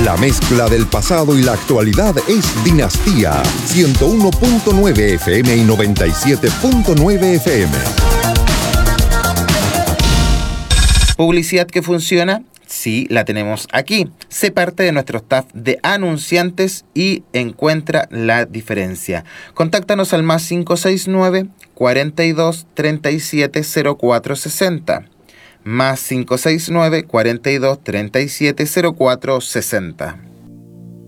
La mezcla del pasado y la actualidad es Dinastía 101.9 FM y 97.9 FM. ¿Publicidad que funciona? Sí, la tenemos aquí. Sé parte de nuestro staff de anunciantes y encuentra la diferencia. Contáctanos al más 569 42 37 04 60. Más 569 42 37 04 60.